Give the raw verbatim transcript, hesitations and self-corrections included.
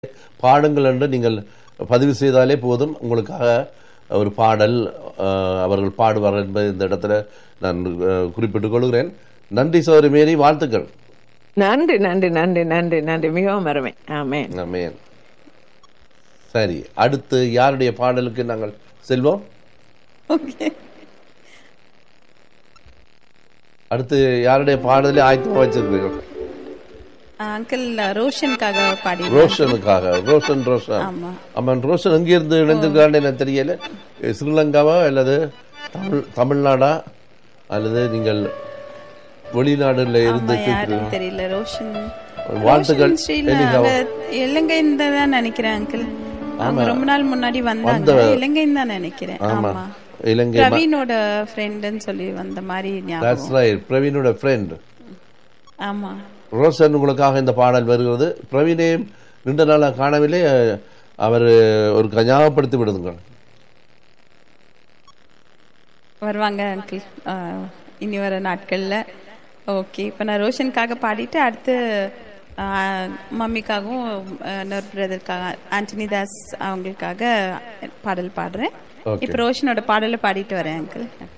பாடுங்கள் என்று நீங்கள் பதிவு செய்தாலே போதும், உங்களுக்காக ஒரு பாடல் அவர்கள் பாடுவார் என்பதை இந்த இடத்துல நான் குறிப்பிட்டுக் கொள்கிறேன். நன்றி சகோதரி மேரி, வாழ்த்துக்கள். நன்றி நன்றி நன்றி நன்றி நன்றி மிகவும் அருமை. ஆமென் ஆமென். சரி, அடுத்து யாருடைய பாடலுக்கு நாங்கள் செல்வோம்? அடுத்து யாருடைய பாடலை ஆயத்தமா வச்சிருக்கீர்கள்? அங்கிள் ரோஷனுக்காக பாடி. ரோஷனுக்காக. ரோஷன் ரோஷன் ஆமாம். ரோஷன் எங்க இருந்து இணைந்திருக்கான்னு எனக்கு தெரியல. ஸ்ரீலங்காவா அல்லது தமிழ் தமிழ்நாடா அல்லது நீங்கள் வெளிநாடுல இருந்து தெரியல. ரோஷன் வாழ்த்துக்கள். இலங்கை தான் நினைக்கிறேன் அங்கிள். அவங்க ரொம்ப நாள் முன்னாடி வந்தாங்க. இலங்கை தான் நினைக்கிறேன். ஆமா, இலங்கை பிரவீனோட ஃப்ரெண்ட்னு சொல்லி வந்த மாதிரி ஞாபகம். That's right, பிரவீனோட friend. ஆமா. ரோஷன் உங்களுக்காக இந்த பாடல் வருகிறது. பிரவீனையும் நீண்ட நாளாக காணவில்லை, அவர் ஒரு ஞாபகப்படுத்தி விடுங்க. வருவாங்க அங்கிள் இனி வர நாட்கள்ல. ஓகே, இப்போ நான் ரோஷனுக்காக பாடிட்டு அடுத்து மம்மிக்காகவும் இன்னொரு பிரதருக்காக ஆண்டனி தாஸ் அவங்களுக்காக பாடல் பாடுறேன். இப்போ ரோஷனோட பாடலை பாடிட்டு வரேன் அங்கிள்.